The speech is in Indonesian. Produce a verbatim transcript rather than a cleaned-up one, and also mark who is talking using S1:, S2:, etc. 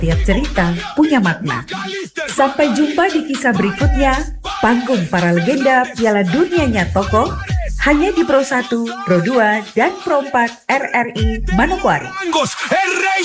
S1: Tiap cerita punya makna. Sampai jumpa di kisah berikutnya, panggung para legenda Piala Dunianya Tokoh, hanya di Pro satu, Pro dua, dan Pro empat R R I Manokwari.